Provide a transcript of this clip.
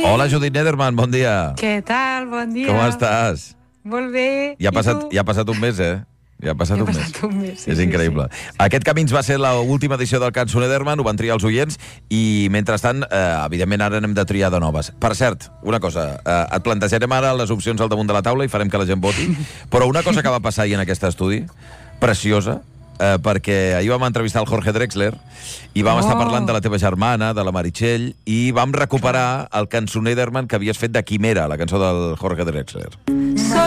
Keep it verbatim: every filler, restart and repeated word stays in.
Jordi. Hola, Judit Nederman, bon dia. Què tal? Bon dia. Com estàs? Molt bé. Ja ha I passat, tu? ja ha passat un mes, eh? Ja ha passat, Ja ha un, passat mes. un mes, sí, És sí, increïble. sí. Aquest Camins va ser l'última edició del Cançó Nederman, ho van triar els oients, i mentrestant, eh, evidentment, ara n'hem de triar de noves. Per cert, una cosa, eh, et plantejarem ara les opcions al damunt de la taula i farem que la gent voti, però una cosa que va passar ahir en aquest estudi, preciosa, eh, perquè ahir vam entrevistar el Jorge Drexler i vam Oh. estar parlant de la teva germana, de la Meritxell, i vam recuperar el Cançó Nederman que havies fet de Quimera, la cançó del Jorge Drexler.